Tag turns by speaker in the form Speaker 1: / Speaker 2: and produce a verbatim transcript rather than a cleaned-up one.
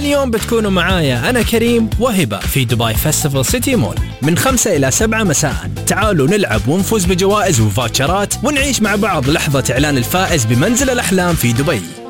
Speaker 1: هاليوم بتكونوا معايا أنا كريم وهبة في دبي فيستيفال سيتي مول من خمسة إلى سبعة مساء. تعالوا نلعب ونفوز بجوائز وفاتشرات ونعيش مع بعض لحظة إعلان الفائز بمنزل الأحلام في دبي.